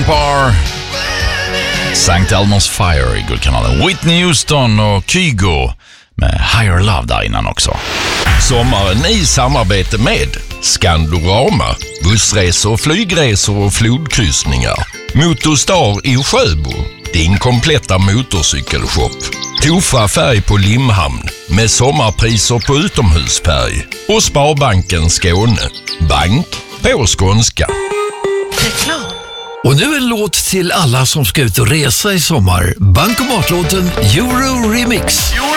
Bar. St. Elmo's Fire i Guldkanalen. Whitney Houston och Kygo med Higher Love där innan också. Sommaren i samarbete med Skandorama, bussresor, flygresor och flodkryssningar. Motorstar i Sjöbo, din kompletta motorcykelshop. Tofa färg på Limhamn med sommarpriser på utomhusfärg. Och Sparbanken Skåne, bank på skånska. Reklam. Och nu en låt till alla som ska ut och resa i sommar. Bankomatlåten Euro Remix.